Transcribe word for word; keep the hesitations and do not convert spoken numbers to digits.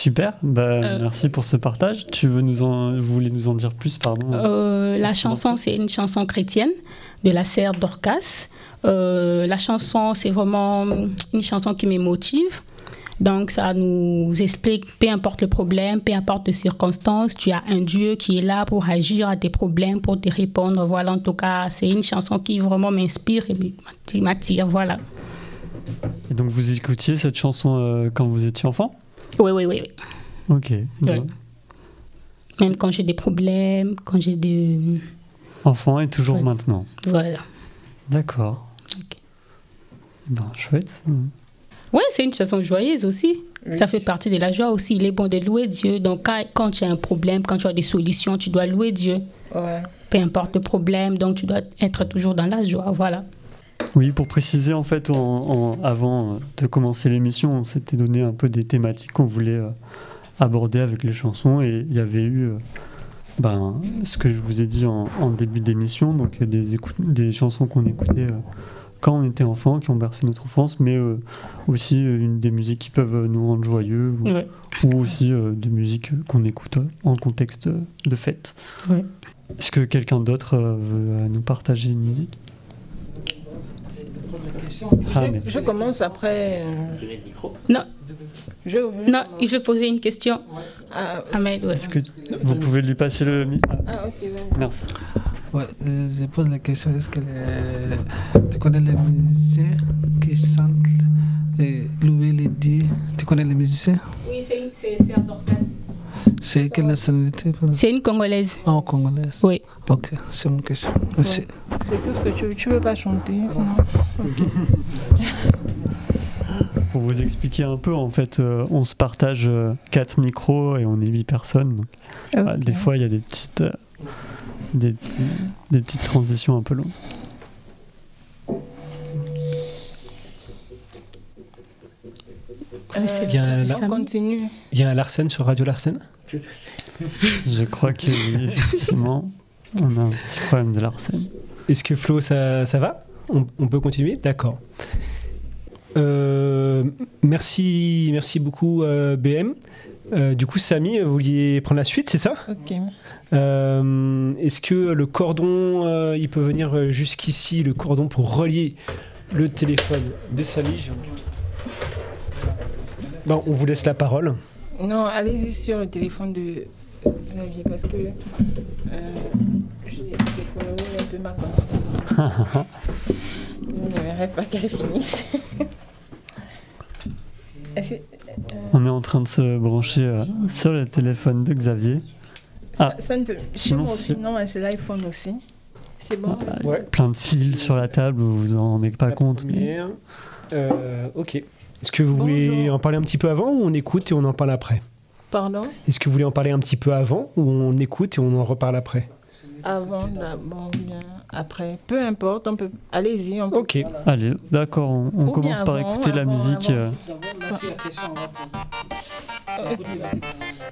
Super, bah, Euh, merci pour ce partage. Tu veux nous en, vous voulez nous en dire plus, pardon Euh, la chanson, c'est une chanson chrétienne de la sœur Dorcas. Euh, la chanson, c'est vraiment une chanson qui me motive. Donc, ça nous explique, peu importe le problème, peu importe les circonstances, tu as un Dieu qui est là pour agir à tes problèmes, pour te répondre. Voilà, en tout cas, c'est une chanson qui vraiment m'inspire et m'attire. Voilà. Et donc, vous écoutiez cette chanson euh, quand vous étiez enfant ? Oui, oui, oui. oui. Ok. Oui. Bon. Même quand j'ai des problèmes, quand j'ai des... Enfant et toujours Ouais. maintenant. Voilà. D'accord. Ok. Ben, chouette. Oui, c'est une chanson joyeuse aussi. Oui. Ça fait partie de la joie aussi. Il est bon de louer Dieu. Donc, quand, quand tu as un problème, quand tu as des solutions, tu dois louer Dieu. Ouais. Peu importe le problème, donc tu dois être toujours dans la joie. Voilà. Oui, pour préciser, en fait, en, en- avant de commencer l'émission, on s'était donné un peu des thématiques qu'on voulait euh, aborder avec les chansons. Et il y avait eu euh, ben, ce que je vous ai dit en, en début d'émission, donc euh, des, écoute- des chansons qu'on écoutait euh, quand on était enfant, qui ont bercé notre enfance, mais euh, aussi euh, une, des musiques qui peuvent nous rendre joyeux, ou, Ouais. ou aussi euh, des musiques qu'on écoute euh, en contexte euh, de fête. Ouais. Est-ce que quelqu'un d'autre euh, veut euh, nous partager une musique ? Ah, mais Je, je commence après. euh, Non, je, non, il veut poser une question. Ah, Ahmed, ouais. est-ce que vous pouvez lui passer le mi- ah, ah, ok, ouais. Merci. Ouais, euh, je pose la question, est-ce que les- tu connais les musiciens qui chantent et louer les dieux? Tu connais les musiciens? Oui, c'est Sœur Dorcas. C'est quelle nationalité? par exemple? C'est une Congolaise. Ah, congolaise. Oui. Ok, c'est mon question. Merci. Ouais. C'est tout ce que tu veux. Tu veux pas chanter? Non. Pour vous expliquer un peu, en fait, euh, on se partage euh, quatre micros et on est huit personnes. Donc, voilà, Ok. des fois, il y a des petites, euh, des, petits- des petites transitions un peu longues. Euh, Il y a un- on continue. Il y a un Larsen sur Radio Larsen. Je crois que oui, effectivement, on a un petit problème de Larsen. Est-ce que Flo, ça, ça va on, on peut continuer? D'accord. Euh, merci, merci beaucoup euh, B M. Euh, du coup, Samy, vous vouliez prendre la suite, c'est ça? Ok. Euh, Est-ce que le cordon, euh, il peut venir jusqu'ici, le cordon pour relier le téléphone de Samy? Je- Bon, on vous laisse la parole. Non, allez-y sur le téléphone de Xavier parce que euh, j'ai décoloré un peu ma connexion. Je n'aimerais pas qu'elle finisse. Est-ce que, euh, On est en train de se brancher euh, sur le téléphone de Xavier. Ah, ça ne peut- chez sinon, moi aussi, c'est- non, c'est l'iPhone aussi. C'est bon. Ah, il y a Ouais. plein de fils sur la table, vous vous en rendez pas La compte. Mais... première. Euh, ok. Est-ce que vous voulez Bonjour. en parler un petit peu avant ou on écoute et on en parle après? Pardon? Est-ce que vous voulez en parler un petit peu avant ou on écoute et on en reparle après? Avant, d'abord, bien après. Peu importe, on peut. Allez-y, on peut. Ok. Allez, d'accord, on, on Ou commence bien par avant, écouter la avant, musique. avant. euh,